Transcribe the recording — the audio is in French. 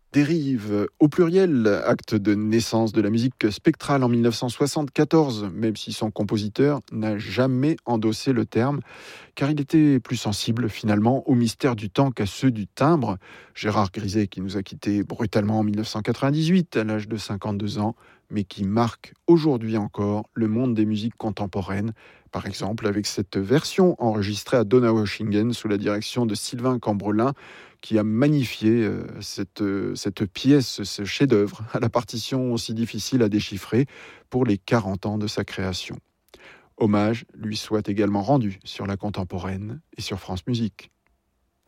Dérive, au pluriel, acte de naissance de la musique spectrale en 1974, même si son compositeur n'a jamais endossé le terme, car il était plus sensible finalement aux mystères du temps qu'à ceux du timbre. Gérard Griset, qui nous a quittés brutalement en 1998 à l'âge de 52 ans, mais qui marque aujourd'hui encore le monde des musiques contemporaines, par exemple avec cette version enregistrée à Donaueschingen sous la direction de Sylvain Cambrelin, qui a magnifié cette pièce, ce chef-d'œuvre, à la partition aussi difficile à déchiffrer pour les 40 ans de sa création. Hommage lui soit également rendu sur la contemporaine et sur France Musique.